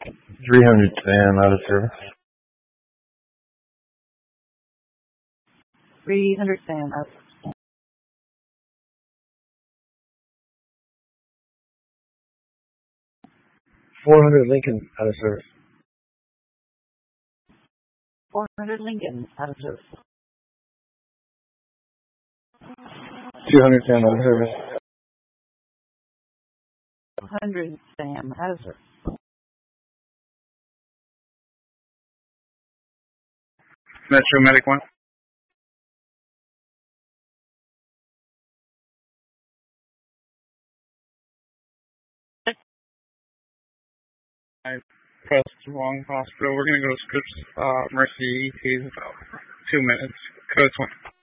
300 Sam out of service. 300 Sam out. 400 Lincoln out of service. 400 Lincoln out of service. 200 Sam out of service. 200 Sam out of service. Metro Medic 1. I pressed wrong hospital. We're going to go to Scripps Mercy. He's about 2 minutes. Code 20.